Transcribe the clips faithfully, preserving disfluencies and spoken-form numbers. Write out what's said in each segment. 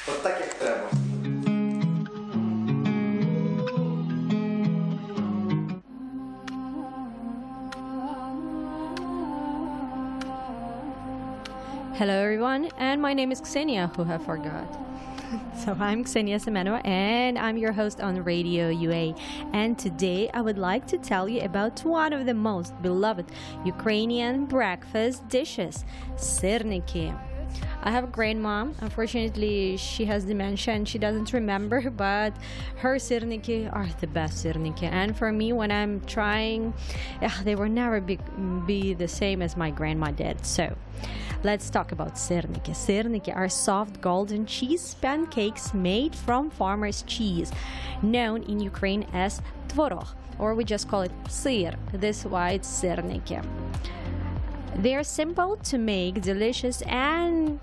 От так, як треба. Hello everyone, and my name is Ksenia, who I forgot. So I'm Ksenia Semenova, and I'm your host on Radio U A. And today I would like to tell you about one of the most beloved Ukrainian breakfast dishes, sirniki. I have a grandma. Unfortunately, she has dementia and she doesn't remember, but her sirniki are the best sirniki. And for me, when I'm trying, yeah, they will never be, be the same as my grandma did. So let's talk about sirniki. Sirniki are soft golden cheese pancakes made from farmer's cheese, known in Ukraine as tvorog, or we just call it sir. This is why it's sirniki. They're simple to make, delicious, and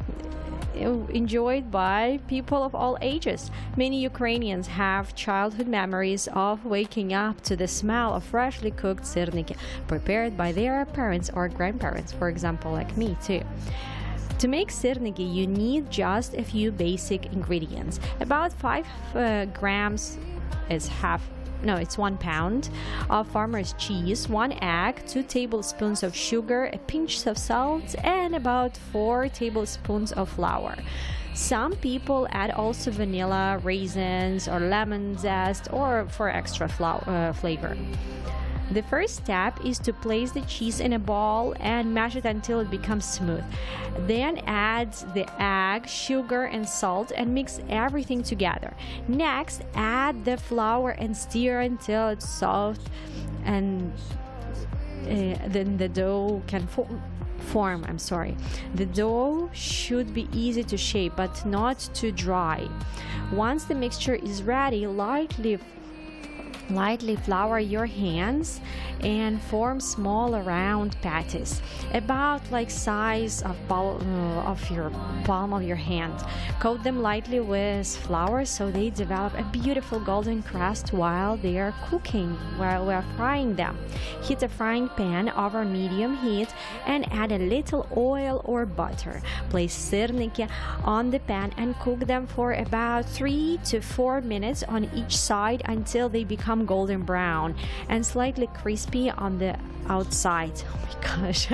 enjoyed by people of all ages. Many Ukrainians have childhood memories of waking up to the smell of freshly cooked sirniki prepared by their parents or grandparents, for example, like me too. To make sirniki, you need just a few basic ingredients. About five uh, grams is half no, it's one pound of farmer's cheese, one egg, two tablespoons of sugar, a pinch of salt, and about four tablespoons of flour. Some people add also vanilla, raisins, or lemon zest, or for extra flour, uh, flavor. The first step is to place the cheese in a bowl and mash it until it becomes smooth. Then add the egg, sugar, and salt and mix everything together. Next, add the flour and stir until it's soft, and uh, then the dough can form. Form, I'm sorry. The dough should be easy to shape but not too dry. Once the mixture is ready, lightly Lightly flour your hands and form small round patties, about like size of palm uh, of your palm of your hand. Coat them lightly with flour so they develop a beautiful golden crust while they are cooking, while we are frying them. Heat a frying pan over medium heat and add a little oil or butter. Place sirniki on the pan and cook them for about three to four minutes on each side until they become golden brown and slightly crispy on the outside. Oh my gosh,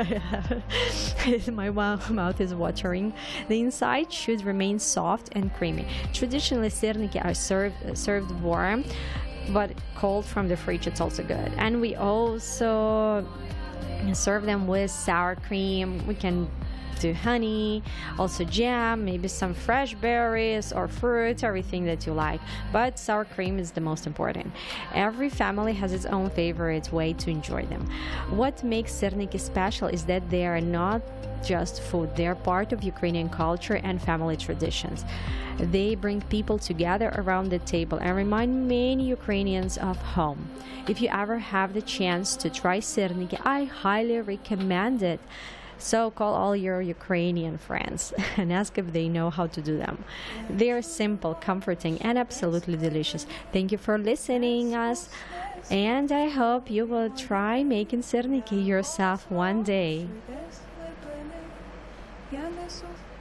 my mouth is watering. The inside should remain soft and creamy. Traditionally, sirniki are served served warm, but cold from the fridge, it's also good. And we also serve them with sour cream. We can do honey, also jam, maybe some fresh berries or fruit, everything that you like. But sour cream is the most important. Every family has its own favorite way to enjoy them. What makes sirniki special is that they are not just food. They are part of Ukrainian culture and family traditions. They bring people together around the table and remind many Ukrainians of home. If you ever have the chance to try sirniki, I highly recommend it. So call all your Ukrainian friends and ask if they know how to do them. They are simple, comforting, and absolutely delicious. Thank you for listening us, and I hope you will try making sirniki yourself one day.